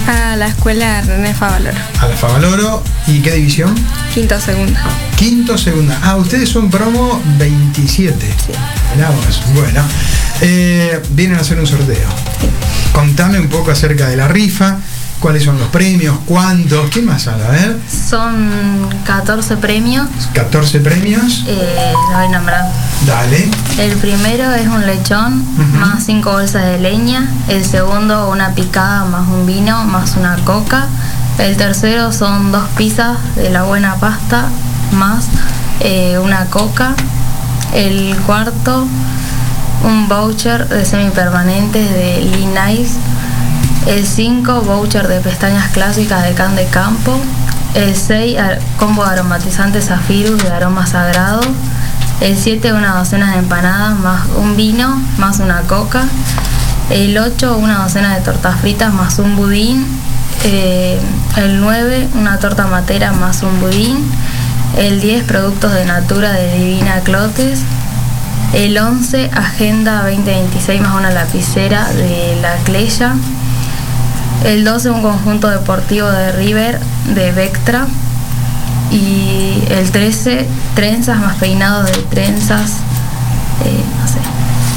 A la escuela René Favaloro. A la Favaloro. ¿Y qué división? Quinto segunda. Quinto segunda. Ah, ustedes son promo 27. Sí. Mirá vos. Bueno, vienen a hacer un sorteo. Contame un poco acerca de la rifa. ¿Cuáles son los premios? ¿Cuántos? ¿Qué más habla? A ver. Son 14 premios. 14 premios. Los voy nombrando. Dale. El primero es un lechón más 5 bolsas de leña. El segundo, una picada más un vino más una coca. El tercero son 2 pizzas de La Buena Pasta más una coca. El cuarto, un voucher de semipermanentes de Lee Nice. El 5, voucher de pestañas clásicas de Can de Campo. El 6, combo de aromatizantes Zafirus de aroma sagrado. El 7, una docena de empanadas más un vino más una coca. El 8, una docena de tortas fritas más un budín. El 9, una torta matera más un budín. El 10, productos de Natura de Divina Clotes. El 11, Agenda 2026 más una lapicera de La Cleya. El 12, un conjunto deportivo de River de Vectra. Y el 13, trenzas más peinados de trenzas, no sé.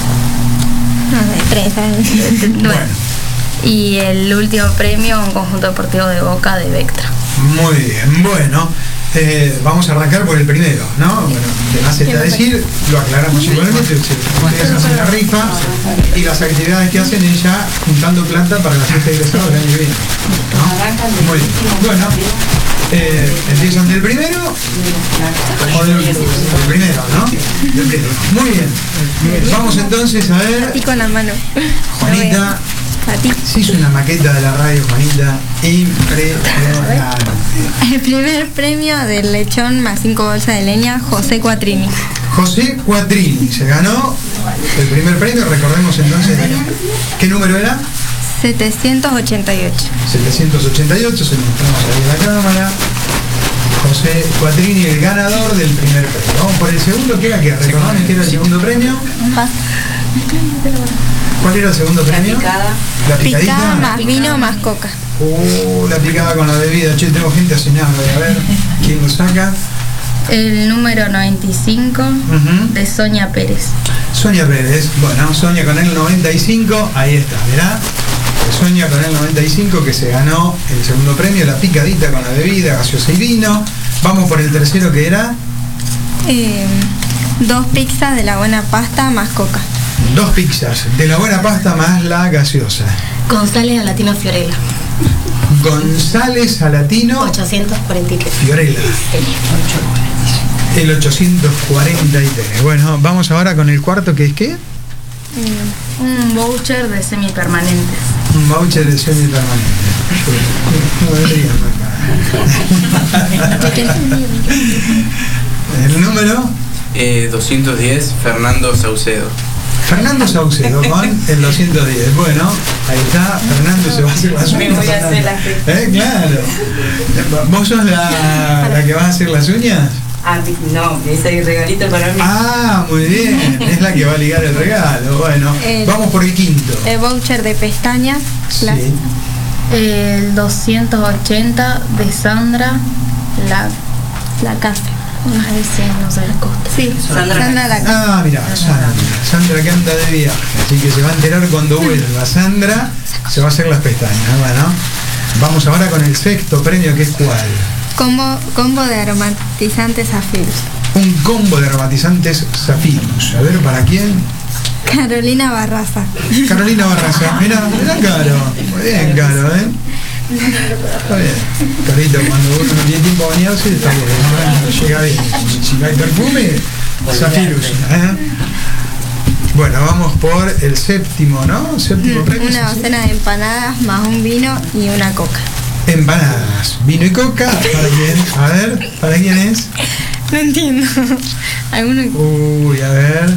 Bueno. Y el último premio, un conjunto deportivo de Boca de Vectra. Muy bien, bueno. Vamos a arrancar por el primero, ¿no? Bueno, de más está decir, lo aclaramos igualmente, ustedes hacen la rifa y las actividades que hacen es ya juntando plata para la fiesta de egresados del año que viene, ¿no? Muy bien. Bueno, empiezan del primero o del primero, ¿no? Del primero. Muy bien. Vamos entonces a ver. A ti con la mano. Juanita. Se hizo una maqueta de la radio, Juanita, impresionante. El primer premio del lechón más 5 bolsas de leña, José Quattrini. José Quattrini se ganó el primer premio. Recordemos entonces, ¿qué número era? 788. 788, se lo mostramos ahí en la cámara. José Quattrini, el ganador del primer premio. Vamos por el segundo, ¿qué era? ¿Qué? ¿Recordamos que era el segundo premio? ¿Cuál era el segundo premio? La picadita. Picada más vino más coca. La picada con la bebida. Che, tengo gente asesinada. A ver, ¿quién lo saca? El número 95 de Sonia Pérez. Sonia Pérez. Bueno, Sonia con el 95. Ahí está, ¿verdad? Sonia con el 95 que se ganó el segundo premio, la picadita con la bebida, gaseosa y vino. Vamos por el tercero, que era 2 pizzas de La Buena Pasta más coca. 2 pizzas de La Buena Pasta más la gaseosa. González Alatino Fiorella. González Alatino 843. Fiorella. El 843. Bueno, vamos ahora con el cuarto, que es ¿qué? Un voucher de semipermanentes. Un voucher de semipermanente. El número 210, Fernando Saucedo. Fernando Saucedo con el 210. Bueno, ahí está, Fernando se va a hacer las uñas. Me voy a hacer las Claro. ¿Vos sos la que vas a hacer las uñas? No, ese es el regalito para mí. Ah, muy bien, es la que va a ligar el regalo. Bueno, vamos por el quinto. El voucher de pestañas. Sí. El 280 de Sandra La Casa. A ver si no se la costa. Sí, Sandra La Casa. Ah, mira, Sandra que anda de viaje, así que se va a enterar cuando vuelva. Sandra se va a hacer las pestañas. Bueno, vamos ahora con el sexto premio, que es ¿cuál? Combo de aromatizantes Zafirus. Un combo de aromatizantes Zafirus. A ver, ¿para quién? Carolina Barraza. Carolina Barraza. Mirá, Caro. Muy bien, Caro, ¿eh? Está bien. Carito, cuando uno no tiene tiempo a bañarse, está bien, ¿no? Llega bien. Si no hay perfume, Zafirus. Bueno, vamos por el séptimo, ¿no? Séptimo premio. Una docena de empanadas más un vino y una coca. Empanadas, vino y coca. ¿Para quién? A ver, ¿para quién es? No entiendo. ¿Alguno? Uy, a ver.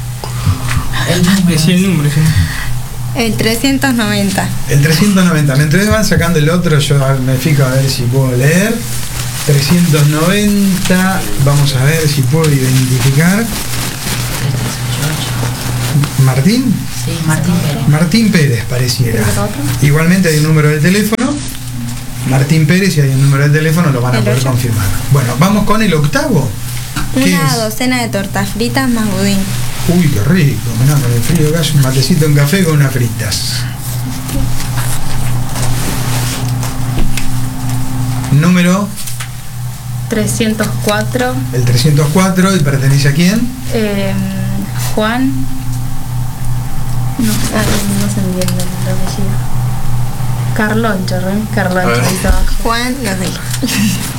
El número, sí. El 390. El 390. Mientras van sacando el otro, yo me fijo a ver si puedo leer. 390. Vamos a ver si puedo identificar. ¿Martín? Sí, Martín Pérez. Martín Pérez pareciera. Igualmente hay un número de teléfono. Martín Pérez y hay un número de teléfono, lo van a El poder 8. confirmar. Bueno, vamos con el octavo. ¿Qué Una es? docena de tortas fritas más budín. Uy, qué rico, mirá, con el frío que hace, un matecito, un café con unas fritas. Número, 304. el 304, ¿y pertenece a quién? Juan. No se entiende el apellido. Carloncho, ¿no? A Carloncho, ver. ahí abajo. Juan, no sé.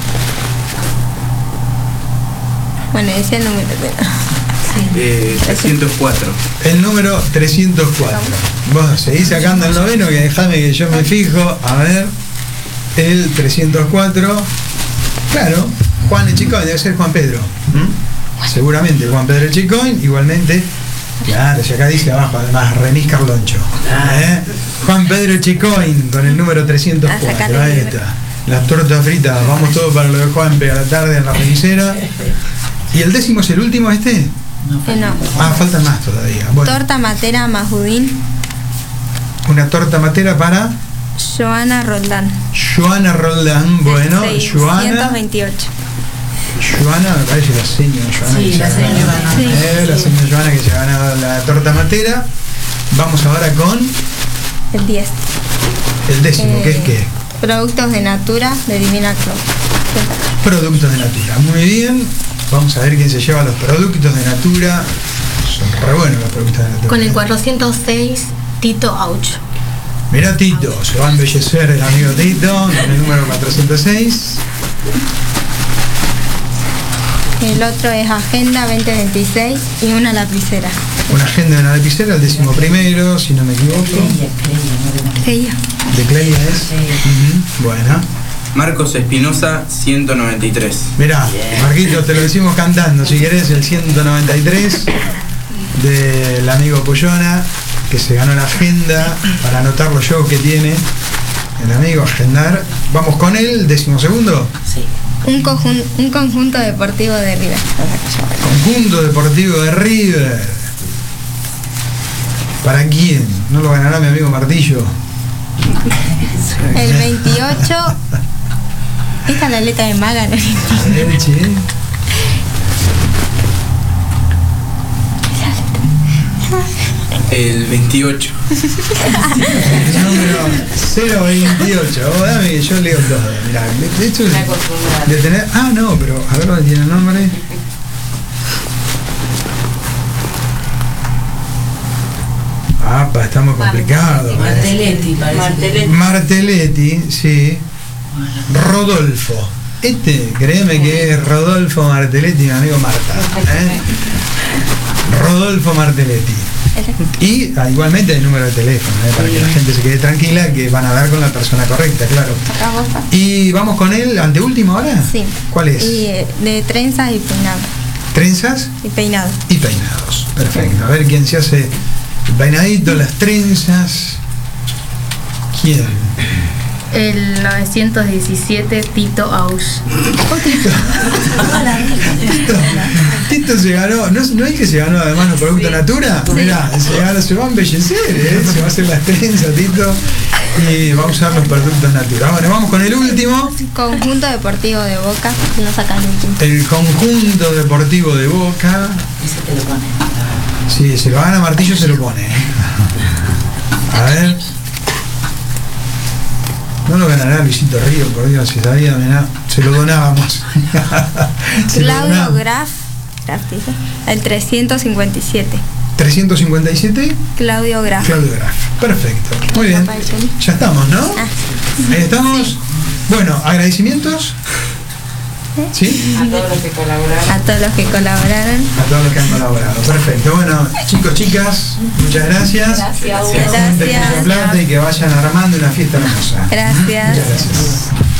Bueno, ese es el número de... 304. El número 304. Vos seguís sacando el noveno, que dejame que yo me fijo. A ver, el 304. Claro, Juan el Chicoin, debe ser Juan Pedro. Seguramente Juan Pedro el Chicoin, igualmente. Claro, si acá dice abajo, además, Remis Carloncho. Juan Pedro el Chicoin con el número 304. sacale Ahí el está. Las tortas fritas, vamos todos para lo de Juanpe a la tarde en la remisera. ¿Y el décimo es el último este? No. Ah, faltan más todavía. Bueno, Torta matera más budín. una torta matera para Joana Roldán. Joana Roldán. Bueno, Joana. 628. Joana, me parece la señora Joana. Sí, que la se ha señora ganado. Joana. La señora Joana que se ha ganado la torta matera. Vamos ahora con El 10. el décimo, que es qué? Productos de Natura de Divina Club. Productos de Natura. Muy bien. Vamos a ver quién se lleva los productos de Natura. Son re buenos los productos de Natura. Con el 406, Tito Auch. Mirá Tito, se va a embellecer el amigo Tito con el número 406. El otro es Agenda 2026 y una lapicera. Una agenda de una lapicera, el 11º, si no me equivoco. Ella. De Clelia es. Buena. Marcos Espinosa, 193. Mirá, Marquito, te lo decimos cantando, si querés, el 193 del amigo Pollona, que se ganó la agenda, para anotar los shows que tiene el amigo, agendar. Vamos con él, 12º. Sí. Un conjunto deportivo de River. Conjunto Deportivo de River. ¿Para quién? ¿No lo ganará mi amigo Martillo? El 28. Esta es la letra de Maga, ¿no? Elche. El 28. Número 028. Vos dame que yo leo todo. Mirá, de hecho, Está acostumbrado. de tener. Ah, no, pero a ver dónde tiene el nombre. Apa, estamos complicados. Martelletti, parece. Martelletti, sí. Rodolfo. Este, créeme que es Rodolfo Martelletti, mi amigo Marta. Rodolfo Martelletti. Y igualmente el número de teléfono, para que la gente se quede tranquila, que van a dar con la persona correcta, claro. Y vamos con el anteúltimo ahora. Sí. ¿Cuál es? Y de trenzas y peinados. Trenzas Y peinados. y peinados. Perfecto. A ver quién se hace el peinadito, las trenzas. ¿Quién? El 917, Tito Auch. Tito se ganó, ¿no es que se ganó además los productos Natura? Mirá, se va a embellecer, se va a hacer las trenzas, Tito, y va a usar los productos Natura. Bueno, vamos con el último, Conjunto deportivo de Boca. No sacan el último. el conjunto deportivo de Boca. Ese te lo pone. Sí, se lo gana Martillo, se lo pone. A ver. No lo ganará Luisito Río, por Dios, si sabía, mirá, se lo donábamos. Se lo Claudio donábamos. Graf dice. El 357. 357. Claudio Graf. Claudio Graf. Perfecto. Muy bien. Ya estamos, ¿no? Ahí estamos. Bueno, agradecimientos. ¿Sí? A todos los que colaboraron. A todos los que colaboraron. A todos los que han colaborado. Perfecto. Bueno, chicos, chicas, muchas gracias. Gracias. Junten mucha plata y que vayan armando una fiesta hermosa. Gracias. Muchas gracias.